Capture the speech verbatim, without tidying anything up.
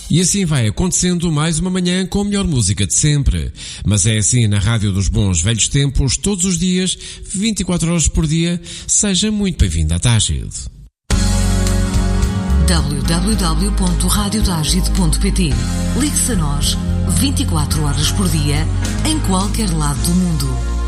E assim vai acontecendo mais uma manhã com a melhor música de sempre. Mas é assim na Rádio dos Bons Velhos Tempos, todos os dias, vinte e quatro horas por dia. Seja muito bem-vindo à Tágide. w w w ponto rádio tágide ponto p t. Ligue-se a nós vinte e quatro horas por dia, em qualquer lado do mundo.